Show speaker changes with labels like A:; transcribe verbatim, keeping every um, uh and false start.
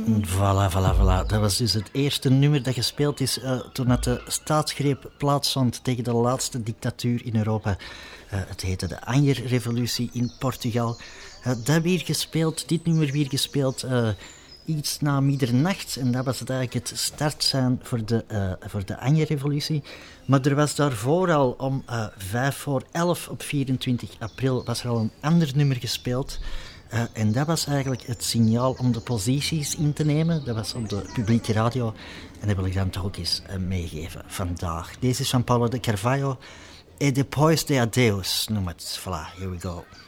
A: Voilà, voilà, voilà. Dat was dus het eerste nummer dat gespeeld is uh, toen het de staatsgreep plaatsvond tegen de laatste dictatuur in Europa. Uh, het heette de Anjer-revolutie in Portugal. Uh, dat weer gespeeld, dit nummer weer gespeeld, uh, iets na middernacht. En dat was het eigenlijk het startsein voor de, uh, voor de Anjer-revolutie. Maar er was daarvoor al om uh, vijf voor elf op vierentwintig april was er al een ander nummer gespeeld. Uh, en dat was eigenlijk het signaal om de posities in te nemen. Dat was op de publieke radio. En dat wil ik dan toch ook eens uh, meegeven vandaag. Deze is van Paulo de Carvalho. E depois de adeus, noem het. Voilà, here we go.